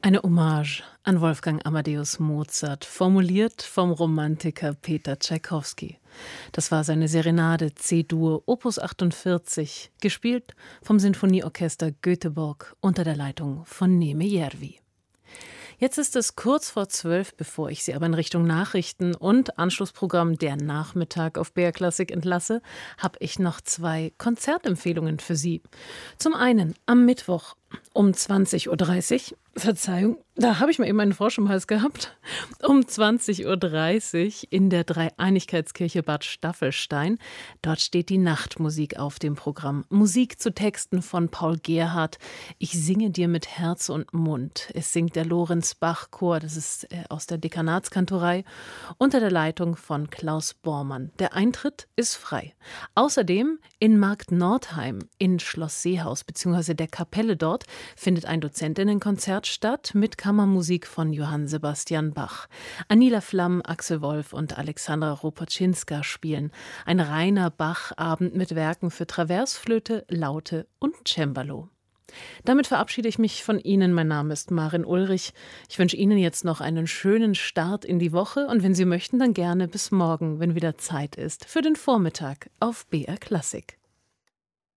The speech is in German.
Eine Hommage an Wolfgang Amadeus Mozart, formuliert vom Romantiker Peter Tschaikowski. Das war seine Serenade C-Dur Opus 48, gespielt vom Sinfonieorchester Göteborg unter der Leitung von Neeme Järvi. Jetzt ist es kurz vor 12, bevor ich Sie aber in Richtung Nachrichten und Anschlussprogramm Der Nachmittag auf BR Klassik entlasse, habe ich noch 2 Konzertempfehlungen für Sie. Zum einen am Mittwoch um 20:30 Uhr, Verzeihung, da habe ich mal eben einen Frosch im Hals gehabt, um 20:30 Uhr in der Dreieinigkeitskirche Bad Staffelstein. Dort steht die Nachtmusik auf dem Programm. Musik zu Texten von Paul Gerhardt. Ich singe dir mit Herz und Mund. Es singt der Lorenz Bach Chor, das ist aus der Dekanatskantorei, unter der Leitung von Klaus Bormann. Der Eintritt ist frei. Außerdem in Markt Nordheim in Schloss Seehaus bzw. der Kapelle dort findet ein Dozentinnenkonzert statt mit Kammermusik von Johann Sebastian Bach. Anila Flamm, Axel Wolf und Alexandra Ropoczynska spielen. Ein reiner Bach-Abend mit Werken für Traversflöte, Laute und Cembalo. Damit verabschiede ich mich von Ihnen. Mein Name ist Maren Ulrich. Ich wünsche Ihnen jetzt noch einen schönen Start in die Woche und wenn Sie möchten, dann gerne bis morgen, wenn wieder Zeit ist, für den Vormittag auf BR Klassik.